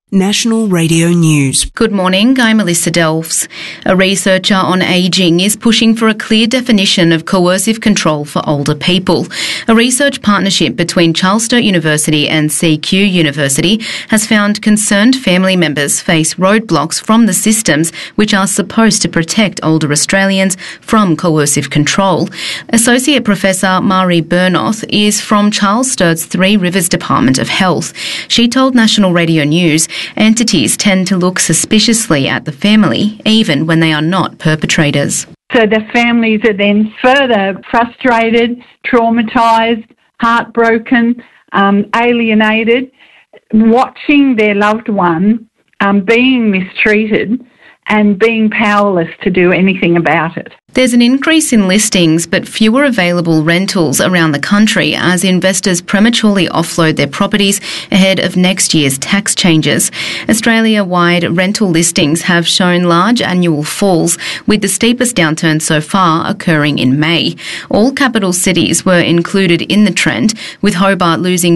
National Radio News. Good morning, I'm Melissa Delves. A researcher on ageing is pushing for a clear definition of coercive control for older people. A research partnership between Charles Sturt University and CQ University has found concerned family members face roadblocks from the systems which are supposed to protect older Australians from coercive control. Associate Professor Mari Bernoth is from Charles Sturt's Three Rivers Department of Health. She told National Radio News entities tend to look suspiciously at the family, even when they are not perpetrators. So the families are then further frustrated, traumatised, heartbroken, alienated, watching their loved one being mistreated and being powerless to do anything about it. There's an increase in listings but fewer available rentals around the country as investors prematurely offload their properties ahead of next year's tax changes. Australia-wide rental listings have shown large annual falls, with the steepest downturn so far occurring in May. All capital cities were included in the trend, with Hobart losing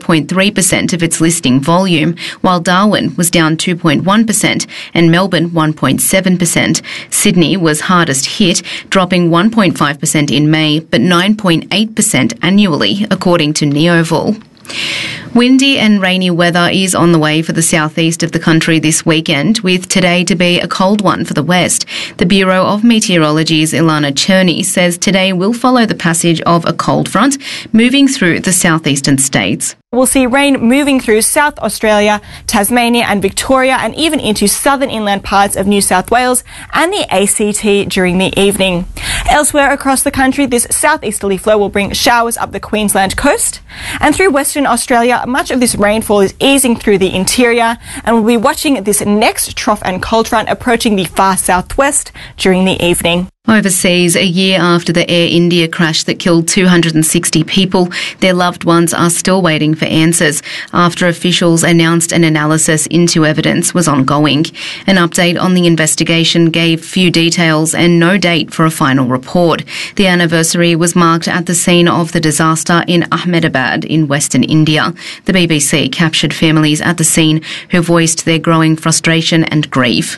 0.3% of its listing volume, while Darwin was down 2.1% and Melbourne 1.7%. Sydney was hardest hit, dropping 1.5% in May, but 9.8% annually, according to Neovol. Windy and rainy weather is on the way for the southeast of the country this weekend, with today to be a cold one for the west. The Bureau of Meteorology's Ilana Cherney says today will follow the passage of a cold front moving through the southeastern states. We'll see rain moving through South Australia, Tasmania and Victoria, and even into southern inland parts of New South Wales and the ACT during the evening. Elsewhere across the country, this southeasterly flow will bring showers up the Queensland coast. And through Western Australia, much of this rainfall is easing through the interior, and we'll be watching this next trough and cold front approaching the far southwest during the evening. Overseas, a year after the Air India crash that killed 260 people, their loved ones are still waiting for answers after officials announced an analysis into evidence was ongoing. An update on the investigation gave few details and no date for a final report. The anniversary was marked at the scene of the disaster in Ahmedabad in Western India. The BBC captured families at the scene who voiced their growing frustration and grief.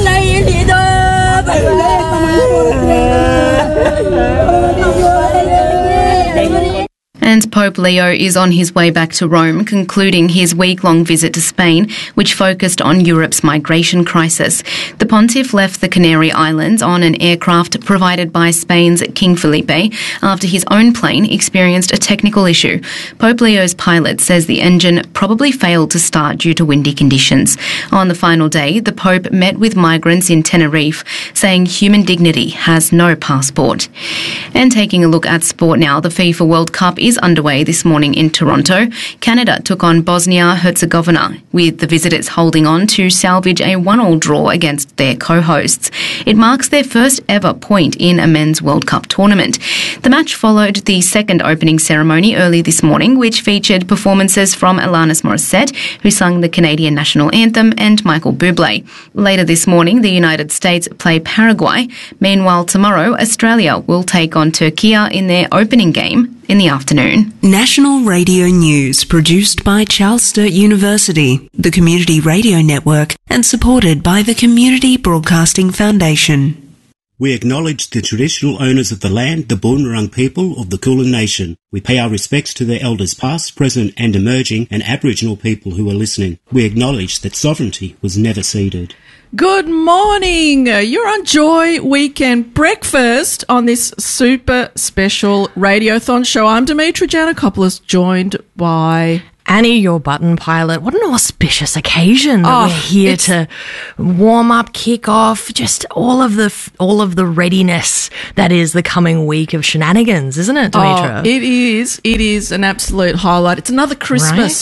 And Pope Leo is on his way back to Rome, concluding his week-long visit to Spain, which focused on Europe's migration crisis. The pontiff left the Canary Islands on an aircraft provided by Spain's King Felipe after his own plane experienced a technical issue. Pope Leo's pilot says the engine probably failed to start due to windy conditions. On the final day, the Pope met with migrants in Tenerife, saying human dignity has no passport. And taking a look at sport now, the FIFA World Cup is underway this morning in Toronto. Canada took on Bosnia-Herzegovina, with the visitors holding on to salvage a 1-1 draw against their co-hosts. It marks their first ever point in a men's World Cup tournament. The match followed the second opening ceremony early this morning, which featured performances from Alanis Morissette, who sung the Canadian national anthem, and Michael Bublé. Later this morning, the United States play Paraguay. Meanwhile, tomorrow, Australia will take on Turkey in their opening game in the afternoon. National Radio News, produced by Charles Sturt University, the Community Radio Network, and supported by the Community Broadcasting Foundation. We acknowledge the traditional owners of the land, the Boon Wurrung people of the Kulin Nation. We pay our respects to their elders past, present and emerging, and Aboriginal people who are listening. We acknowledge that sovereignty was never ceded. Good morning. You're on Joy Weekend Breakfast on this super special Radiothon show. I'm Demetra Giannakopoulos, joined by Annie, your button pilot. What an auspicious occasion that we're here to warm up, kick off, just all of the readiness that is the coming week of shenanigans, isn't it, Demetra? It is. It is an absolute highlight. It's another Christmas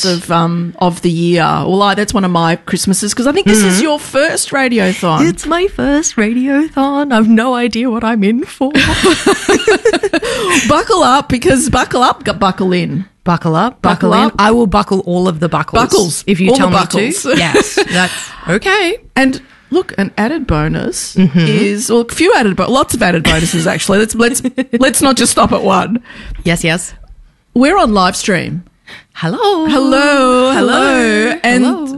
of the year. Well, that's one of my Christmases because I think this is your first Radiothon. It's my first Radiothon. I've no idea what I'm in for. Buckle up, because buckle in. Buckle up, buckle in. I will buckle all of the buckles. If you tell me to. Yes, that's okay. And look, an added bonus is, well, lots of added bonuses actually. Let's not just stop at one. Yes. We're on live stream. Hello. And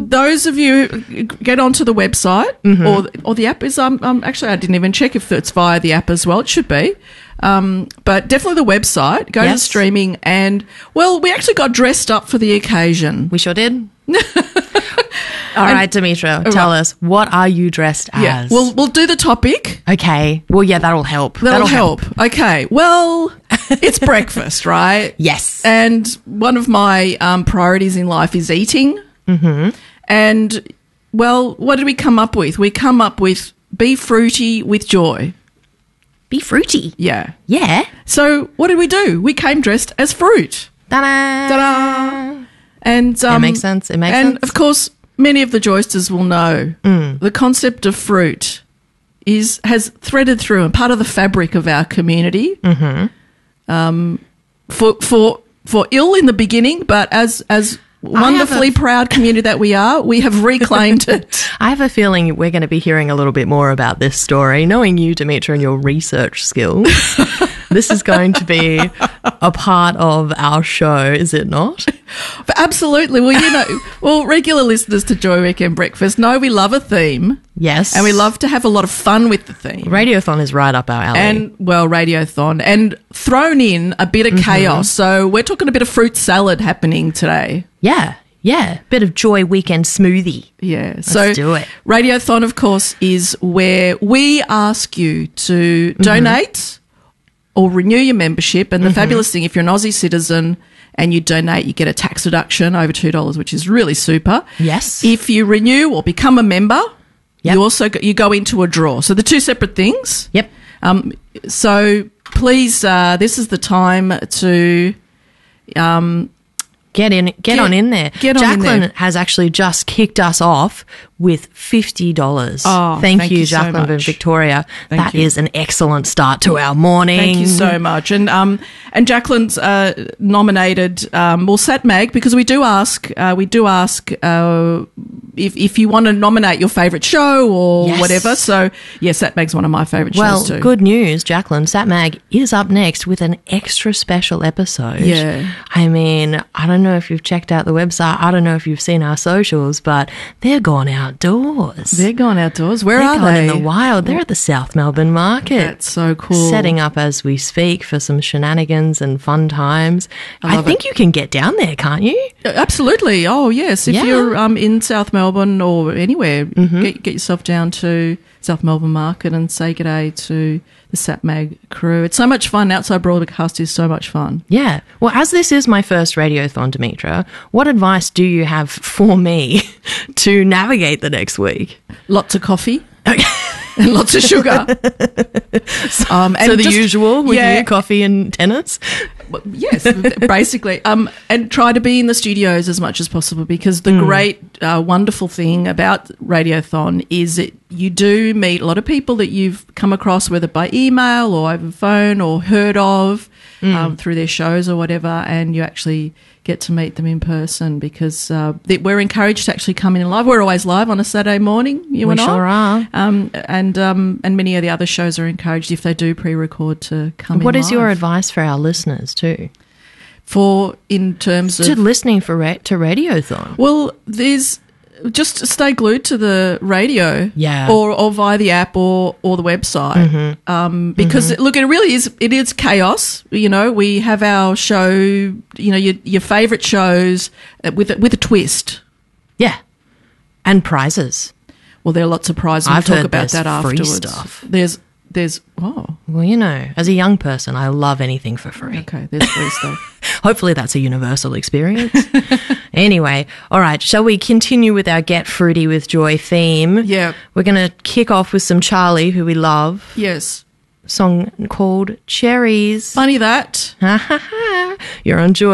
those of you who get onto the website or the app is actually I didn't even check if it's via the app as well. It should be. But definitely the website. Go to the streaming and, well, we actually got dressed up for the occasion. We sure did. All right, Dimitra, tell us, what are you dressed as? Yeah, we'll do the topic. Okay. Well, yeah, that'll help. That'll help. Okay. Well, it's breakfast, right? Yes. And one of my priorities in life is eating. Mm-hmm. And, well, what did we come up with? We come up with be fruity with joy. Be fruity? Yeah. Yeah. So what did we do? We came dressed as fruit. Ta-da! Ta-da! And it makes sense. It makes sense. And, of course, many of the Joysters will know the concept of fruit has threaded through and part of the fabric of our community. Mm-hmm. For ill in the beginning, but as wonderfully proud community that we are, we have reclaimed it. I have a feeling we're going to be hearing a little bit more about this story. Knowing you, Dimitra, and your research skills, this is going to be a part of our show, is it not? Absolutely. Well, regular listeners to Joy Weekend Breakfast know we love a theme. Yes. And we love to have a lot of fun with the theme. Radiothon is right up our alley. And, well, Radiothon. And thrown in a bit of chaos. So we're talking a bit of fruit salad happening today. Yeah. Yeah. Bit of Joy Weekend smoothie. Yeah. Let's do it. Radiothon, of course, is where we ask you to donate or renew your membership. And the fabulous thing, if you're an Aussie citizen and you donate, you get a tax deduction over $2, which is really super. Yes. If you renew or become a member, you also you go into a draw. So the two separate things. Yep. So please, this is the time to get on in there. Jacqueline has actually just kicked us off with $50. Oh, thank you, so Jacqueline much. from Victoria. That is an excellent start to our morning. Thank you so much. And Jacqueline's nominated SatMag, because we do ask if you want to nominate your favourite show or whatever. So, yeah, SatMag's one of my favourite shows too. Well, good news, Jacqueline. SatMag is up next with an extra special episode. Yeah. I mean, I don't know if you've checked out the website. I don't know if you've seen our socials, but they're gone outdoors. They're gone outdoors. Where are they? they? In the wild. They're at the South Melbourne Market. That's so cool. Setting up as we speak for some shenanigans and fun times. I think you can get down there, can't you? Absolutely. Oh, yes. If you're in South Melbourne or anywhere, get yourself down to South Melbourne Market and say g'day to the SatMag crew. It's so much fun. Outside Broadcast is so much fun. Yeah. Well, as this is my first Radiothon, Dimitra, what advice do you have for me to navigate the next week? Lots of coffee. And lots of sugar. So the usual with you, coffee and tennis? Yes, basically. And try to be in the studios as much as possible, because the great, wonderful thing about Radiothon is that you do meet a lot of people that you've come across, whether by email or over phone or heard of through their shows or whatever, and you actually get to meet them in person, because we're encouraged to actually come in live. We're always live on a Saturday morning, you and I. We sure are. And many of the other shows are encouraged, if they do pre-record, to come in live. What is your advice for our listeners too? In terms of listening to Radiothon? Well, there's just stay glued to the radio, or via the app or the website, because look, it really is. It is chaos. You know, we have our show. You know, your favourite shows with a twist. Yeah, and prizes. Well, there are lots of prizes. I've we'll heard talk about that afterwards. Free stuff. There's well, you know, as a young person, I love anything for free. Okay, there's free stuff. Hopefully that's a universal experience. Anyway, all right, shall we continue with our Get Fruity with Joy theme? Yeah. We're going to kick off with some Charlie, who we love. Yes. A song called Cherries. Funny that. You're on Joy.